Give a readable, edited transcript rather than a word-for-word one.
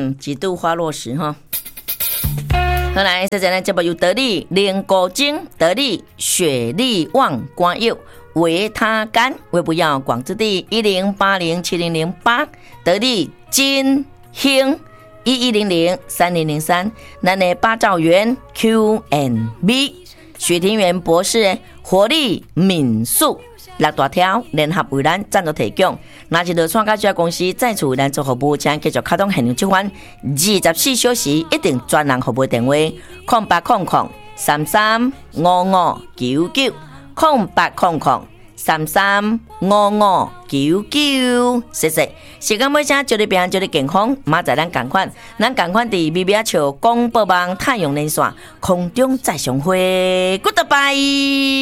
几度花落时哈。好来，现在呢，节目由得力莲果精、得力雪力旺瓜柚、维他甘、微不要广之地10807008，得力金兴11003003，咱的八兆元 Q&B， 许庭元博士活力民宿6大条联合为咱赞助提供。那是就创价这公司再次为咱做服务，请继续开通现场接款24小时一定专人服务电话0800335599，0800335599，谢谢。时间尾声，祝你平安，祝你健康。明仔咱同款，咱同款伫美美笑广播网太阳连线空中再相会 ，Goodbye。